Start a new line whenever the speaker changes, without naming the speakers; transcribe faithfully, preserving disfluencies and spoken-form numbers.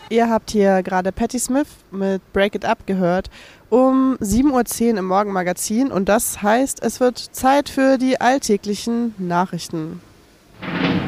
Ihr habt hier gerade Patti Smith mit Break It Up gehört um sieben Uhr zehn im Morgenmagazin und das heißt, es wird Zeit für die alltäglichen Nachrichten.